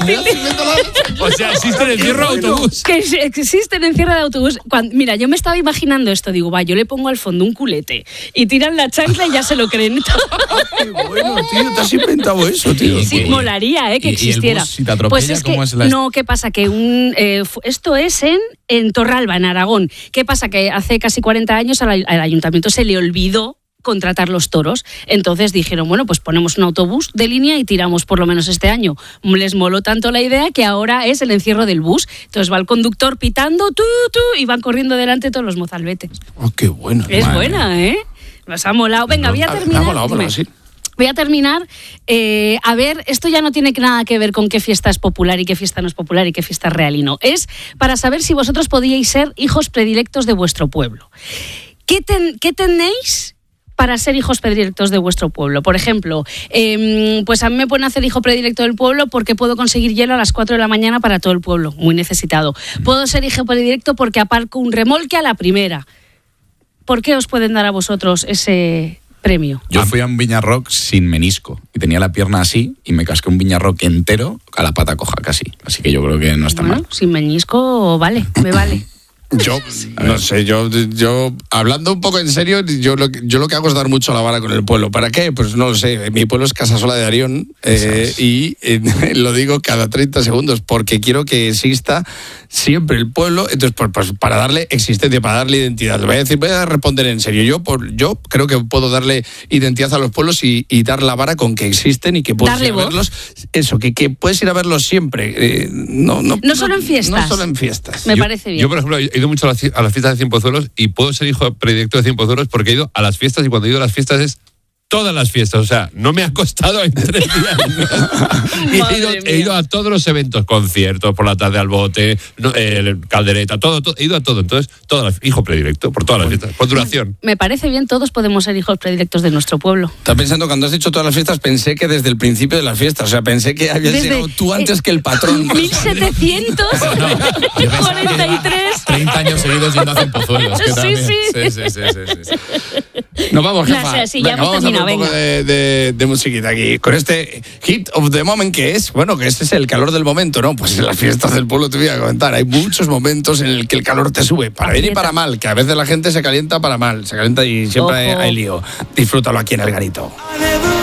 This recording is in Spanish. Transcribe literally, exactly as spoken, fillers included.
O sea, existe el encierro de autobús. Que existe el encierro de autobús. Cuando, mira, yo me estaba imaginando esto. Digo, va, yo le pongo al fondo un culete y tiran la chancla y ya se lo creen. Qué bueno, tío, te has inventado eso, tío. Sí, sí, molaría, ¿eh? Que ¿Y, existiera. y el bus, si te atropella, pues es que, ¿cómo es la... no, ¿qué pasa? Que un, eh, esto es en, en Torralba, en Aragón. ¿Qué pasa? Que hace casi cuarenta años al, al ayuntamiento se le olvidó contratar los toros. Entonces dijeron, bueno, pues ponemos un autobús de línea y tiramos por lo menos este año. Les moló tanto la idea que ahora es el encierro del bus. Entonces va el conductor pitando, tú, tú, y van corriendo delante todos los mozalbetes. Oh, qué bueno. Es madre. buena, ¿eh? Nos ha molado. Venga, voy a terminar. Me ha molado, pero sí. Voy a terminar, eh, a ver, esto ya no tiene nada que ver con qué fiesta es popular y qué fiesta no es popular y qué fiesta es real y no. Es para saber si vosotros podíais ser hijos predilectos de vuestro pueblo. ¿Qué, ten, qué tenéis para ser hijos predilectos de vuestro pueblo? Por ejemplo, eh, pues a mí me pueden hacer hijo predilecto del pueblo porque puedo conseguir hielo a las cuatro de la mañana para todo el pueblo, muy necesitado. Puedo ser hijo predilecto porque aparco un remolque a la primera. ¿Por qué os pueden dar a vosotros ese premio? Yo fui a un Viñarrock sin menisco y tenía la pierna así y me casqué un Viñarrock entero a la pata coja casi. Así que yo creo que no está bueno, mal. Sin menisco, vale, me vale. Yo, no sé, yo, yo hablando un poco en serio, yo lo, yo lo que hago es dar mucho la vara con el pueblo. ¿Para qué? Pues no lo sé. Mi pueblo es Casasola de Arión eh, y eh, lo digo cada treinta segundos porque quiero que exista siempre el pueblo. Entonces, pues, pues para darle existencia, para darle identidad. Voy a decir, voy a responder en serio. Yo, por, yo creo que puedo darle identidad a los pueblos y, y dar la vara con que existen y que puedes darle ir a voz. verlos. Eso, que, que puedes ir a verlos siempre. Eh, no, no, no solo en fiestas. No solo en fiestas. Me yo, parece bien. Yo, por ejemplo, he ido mucho a las, a las fiestas de Cienpozuelos y puedo ser hijo predilecto de Cienpozuelos porque he ido a las fiestas y cuando he ido a las fiestas es todas las fiestas, o sea, no me ha costado en tres días. Y he, ido, he ido a todos los eventos, conciertos, por la tarde al bote, no, eh, caldereta, todo, todo, he ido a todo. Entonces, todas las, hijo predilecto, por todas las fiestas, por duración. Me parece bien, todos podemos ser hijos predilectos de nuestro pueblo. Estaba pensando, cuando has dicho todas las fiestas, pensé que desde el principio de las fiestas, o sea, pensé que habías Desde, llegado tú antes eh, que el patrón. mil setecientos cuarenta y tres. treinta años seguidos yendo a Cienpozuelos. Sí, también. sí. Sí, sí, sí, sí, sí. Nos vamos, jefa. No sé, sí, ya venga, hemos vamos a terminado, poner un poco venga. de, de, de musiquita aquí. Con este hit of the moment que es, bueno, que este es el calor del momento, ¿no? Pues en las fiestas del pueblo te voy a comentar. Hay muchos momentos en el que el calor te sube, para bien y para mal, que a veces la gente se calienta para mal, se calienta y siempre hay, hay lío. Disfrútalo aquí en El Garito.